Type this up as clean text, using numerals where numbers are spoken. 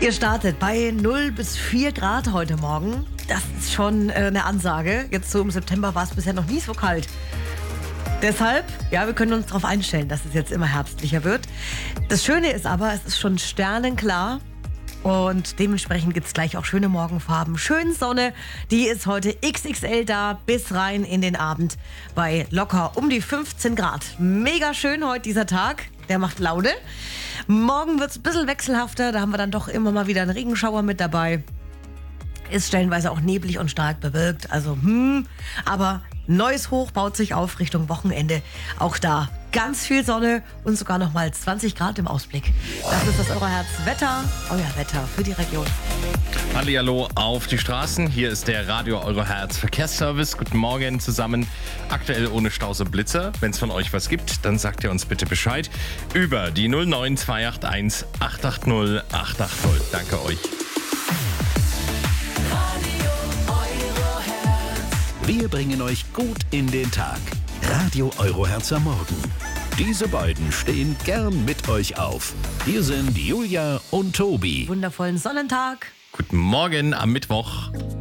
Ihr startet bei 0 bis 4 Grad heute Morgen. Das ist schon eine Ansage. Jetzt so im September war es bisher noch nie so kalt. Deshalb, ja, wir können uns darauf einstellen, dass es jetzt immer herbstlicher wird. Das Schöne ist aber, es ist schon sternenklar. Und dementsprechend gibt es gleich auch schöne Morgenfarben. Schön Sonne, die ist heute XXL da, bis rein in den Abend bei locker um die 15 Grad. Mega schön heute dieser Tag, der macht Laune. Morgen wird es ein bisschen wechselhafter, da haben wir dann doch immer mal wieder einen Regenschauer mit dabei. Ist stellenweise auch neblig und stark bewölkt, also aber neues Hoch baut sich auf Richtung Wochenende. Auch da ganz viel Sonne und sogar noch mal 20 Grad im Ausblick. Das ist das Eurohertz-Wetter, euer Wetter für die Region. Hallihallo auf die Straßen. Hier ist der Radio Eurohertz Verkehrsservice. Guten Morgen zusammen. Aktuell ohne Staus und Blitzer. Wenn es von euch was gibt, dann sagt ihr uns bitte Bescheid über die 09281 880 880. Danke euch. Wir bringen euch gut in den Tag. Radio Eurohertz am Morgen. Diese beiden stehen gern mit euch auf. Hier sind Julia und Tobi. Wundervollen Sonnentag. Guten Morgen am Mittwoch.